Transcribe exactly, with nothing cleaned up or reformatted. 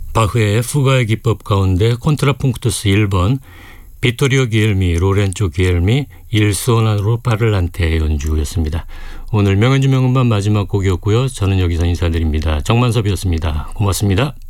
바흐의 fuga의 기법 가운데 콘트라풍크투스 일 번, 비토리오 기엘미, 로렌조 기엘미, 일 수오나로 파를란테 연주였습니다. 오늘 명연주 명음반 마지막 곡이었고요. 저는 여기서 인사드립니다. 정만섭이었습니다. 고맙습니다.